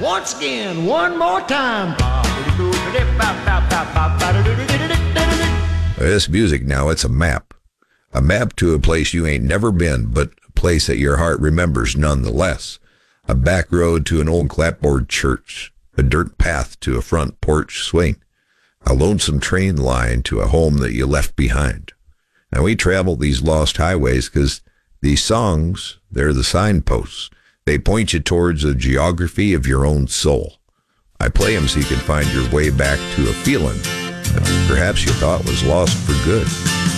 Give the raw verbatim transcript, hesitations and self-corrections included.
once again, one more time. This music now, it's a map. A map to a place you ain't never been, but a place that your heart remembers nonetheless. A back road to an old clapboard church. A dirt path to a front porch swing. A lonesome train line to a home that you left behind. And we travel these lost highways because these songs, they're the signposts. They point you towards a geography of your own soul. I play them so you can find your way back to a feeling that perhaps you thought was lost for good.